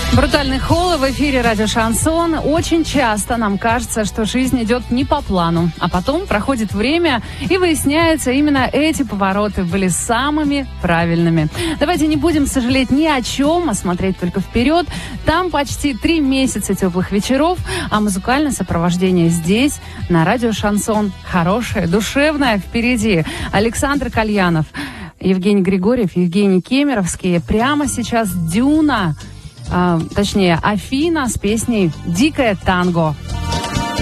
Брутальный холл в эфире радио «Шансон». Очень часто нам кажется, что жизнь идет не по плану, а потом проходит время и выясняется, именно эти повороты были самыми правильными. Давайте не будем сожалеть ни о чем, а смотреть только вперед. Там почти 3 месяца теплых вечеров, а музыкальное сопровождение здесь, на радио «Шансон». Хорошее, душевное впереди. Александр Кальянов, Евгений Григорьев, Евгений Кемеровский. Прямо сейчас «Дюна». Точнее, Афина с песней «Дикое танго».